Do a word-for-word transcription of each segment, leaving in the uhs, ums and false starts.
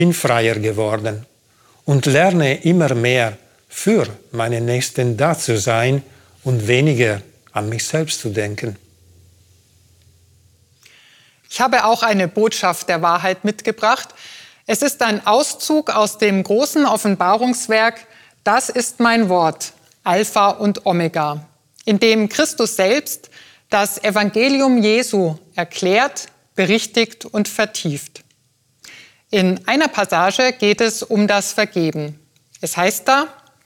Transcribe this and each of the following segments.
bin freier geworden und lerne immer mehr für meine Nächsten da zu sein und weniger an mich selbst zu denken. Ich habe auch eine Botschaft der Wahrheit mitgebracht. Es ist ein Auszug aus dem großen Offenbarungswerk Das ist mein Wort, Alpha und Omega, in dem Christus selbst das Evangelium Jesu erklärt, berichtigt und vertieft. In einer Passage geht es um das Vergeben. Es heißt da: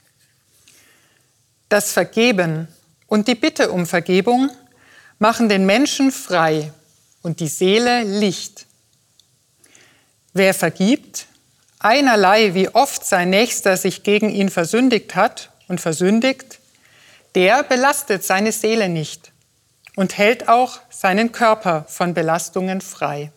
Das Vergeben und die Bitte um Vergebung machen den Menschen frei und die Seele Licht. Wer vergibt, einerlei wie oft sein Nächster sich gegen ihn versündigt hat und versündigt, der belastet seine Seele nicht und hält auch seinen Körper von Belastungen frei.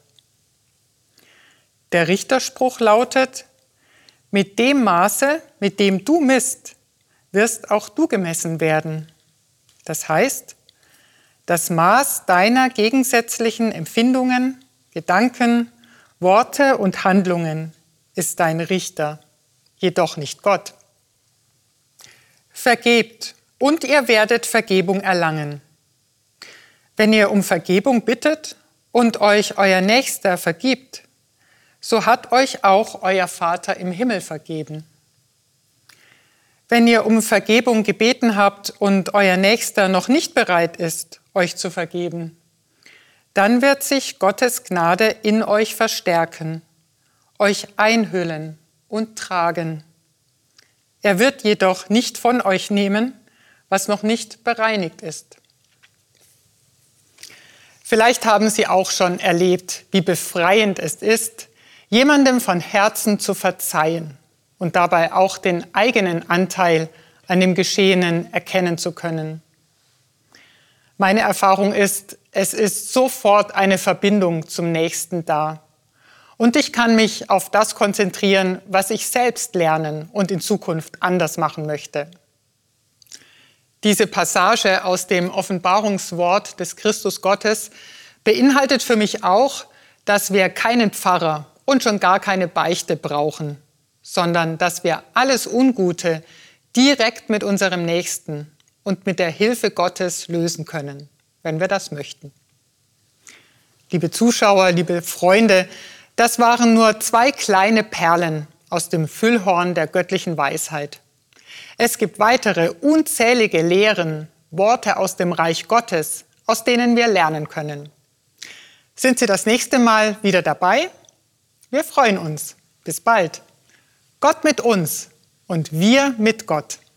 Der Richterspruch lautet: Mit dem Maße, mit dem du misst, wirst auch du gemessen werden. Das heißt, das Maß deiner gegensätzlichen Empfindungen, Gedanken, Worte und Handlungen ist dein Richter, jedoch nicht Gott. Vergebt, und ihr werdet Vergebung erlangen. Wenn ihr um Vergebung bittet und euch euer Nächster vergibt, so hat euch auch euer Vater im Himmel vergeben. Wenn ihr um Vergebung gebeten habt und euer Nächster noch nicht bereit ist, euch zu vergeben, dann wird sich Gottes Gnade in euch verstärken, euch einhüllen und tragen. Er wird jedoch nicht von euch nehmen, was noch nicht bereinigt ist. Vielleicht haben Sie auch schon erlebt, wie befreiend es ist, jemandem von Herzen zu verzeihen und dabei auch den eigenen Anteil an dem Geschehenen erkennen zu können. Meine Erfahrung ist, es ist sofort eine Verbindung zum Nächsten da. Und ich kann mich auf das konzentrieren, was ich selbst lernen und in Zukunft anders machen möchte. Diese Passage aus dem Offenbarungswort des Christus Gottes beinhaltet für mich auch, dass wir keinen Pfarrer und schon gar keine Beichte brauchen, sondern dass wir alles Ungute direkt mit unserem Nächsten und mit der Hilfe Gottes lösen können, wenn wir das möchten. Liebe Zuschauer, liebe Freunde, das waren nur zwei kleine Perlen aus dem Füllhorn der göttlichen Weisheit. Es gibt weitere unzählige Lehren, Worte aus dem Reich Gottes, aus denen wir lernen können. Sind Sie das nächste Mal wieder dabei? Wir freuen uns. Bis bald. Gott mit uns und wir mit Gott.